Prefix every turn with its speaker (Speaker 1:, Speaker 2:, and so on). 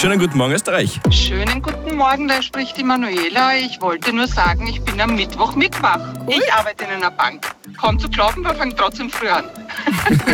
Speaker 1: Schönen guten Morgen, Österreich.
Speaker 2: Schönen guten Morgen, da spricht die Manuela. Ich wollte nur sagen, ich bin am Mittwoch mitwach. Ich arbeite in einer Bank. Kaum zu glauben, wir fangen trotzdem früh an.